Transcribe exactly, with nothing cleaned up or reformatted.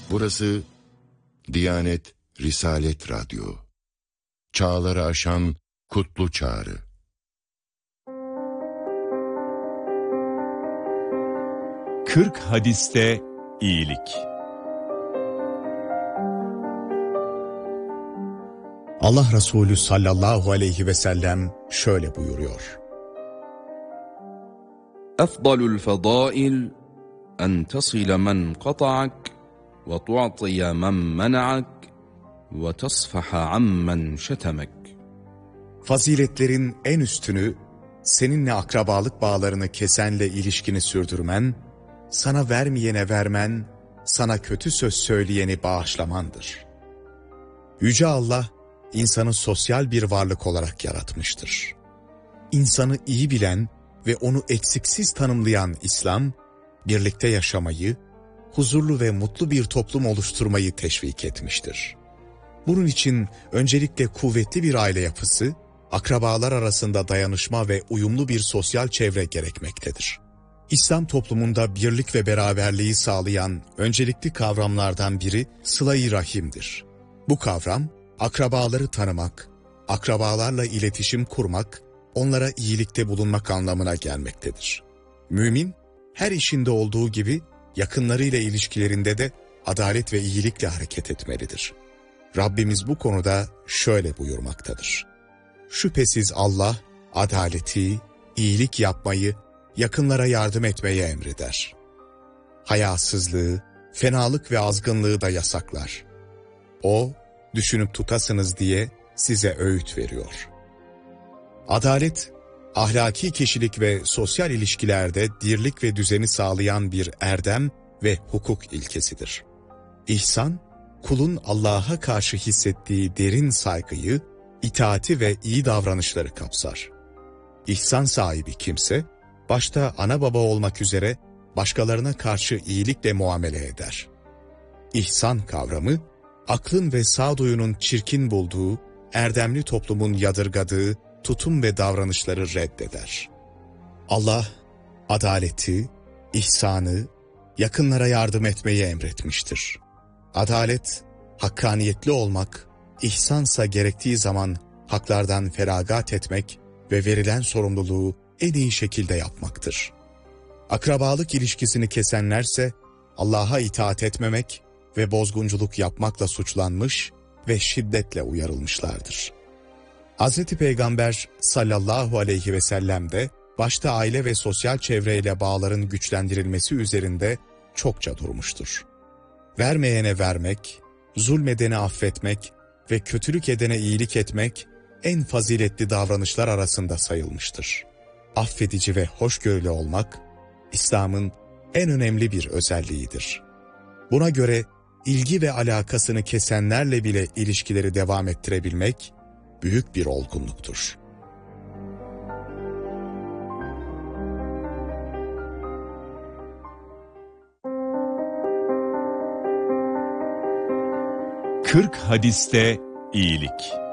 Burası Diyanet Risalet Radyo. Çağları aşan kutlu çağrı. Kırk hadiste iyilik. Allah Resulü sallallahu aleyhi ve sellem şöyle buyuruyor. Efdalul fedail en tasile men qata'ak ve tu'tiye men mena'ak ve tasfaha ammen şetemek. Faziletlerin en üstünü, seninle akrabalık bağlarını kesenle ilişkini sürdürmen, sana vermeyene vermen, sana kötü söz söyleyeni bağışlamandır. Yüce Allah, insanı sosyal bir varlık olarak yaratmıştır. İnsanı iyi bilen ve onu eksiksiz tanımlayan İslam, birlikte yaşamayı, huzurlu ve mutlu bir toplum oluşturmayı teşvik etmiştir. Bunun için öncelikle kuvvetli bir aile yapısı, akrabalar arasında dayanışma ve uyumlu bir sosyal çevre gerekmektedir. İslam toplumunda birlik ve beraberliği sağlayan öncelikli kavramlardan biri sıla-i rahimdir. Bu kavram, akrabaları tanımak, akrabalarla iletişim kurmak, onlara iyilikte bulunmak anlamına gelmektedir. Mümin, her işinde olduğu gibi yakınlarıyla ilişkilerinde de adalet ve iyilikle hareket etmelidir. Rabbimiz bu konuda şöyle buyurmaktadır. Şüphesiz Allah, adaleti, iyilik yapmayı, yakınlara yardım etmeyi emreder. Hayasızlığı, fenalık ve azgınlığı da yasaklar. O, düşünüp tutasınız diye size öğüt veriyor. Adalet, ahlaki kişilik ve sosyal ilişkilerde dirlik ve düzeni sağlayan bir erdem ve hukuk ilkesidir. İhsan, kulun Allah'a karşı hissettiği derin saygıyı, itaati ve iyi davranışları kapsar. İhsan sahibi kimse, başta ana baba olmak üzere başkalarına karşı iyilikle muamele eder. İhsan kavramı, aklın ve sağduyunun çirkin bulduğu, erdemli toplumun yadırgadığı tutum ve davranışları reddeder. Allah, adaleti, ihsanı, yakınlara yardım etmeyi emretmiştir. Adalet, hakkaniyetli olmak, ihsansa gerektiği zaman haklardan feragat etmek ve verilen sorumluluğu en iyi şekilde yapmaktır. Akrabalık ilişkisini kesenlerse Allah'a itaat etmemek ve bozgunculuk yapmakla suçlanmış ve şiddetle uyarılmışlardır. Hazreti Peygamber sallallahu aleyhi ve sellem de başta aile ve sosyal çevreyle bağların güçlendirilmesi üzerinde çokça durmuştur. Vermeyene vermek, zulmedeni affetmek ve kötülük edene iyilik etmek en faziletli davranışlar arasında sayılmıştır. Affedici ve hoşgörülü olmak, İslam'ın en önemli bir özelliğidir. Buna göre ilgi ve alakasını kesenlerle bile ilişkileri devam ettirebilmek büyük bir olgunluktur. Kırk hadiste iyilik.